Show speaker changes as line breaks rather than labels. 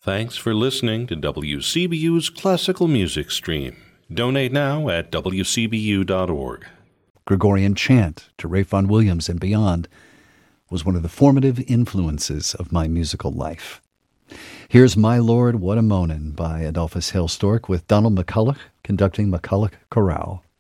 Thanks for listening to WCBU's Classical Music Stream. Donate now at wcbu.org.
Gregorian chant to Ralph Vaughan Williams and beyond was one of the formative influences of my musical life. Here's My Lord, What a Moanin' by Adolphus Hailstork with Donald McCulloch conducting McCulloch Chorale.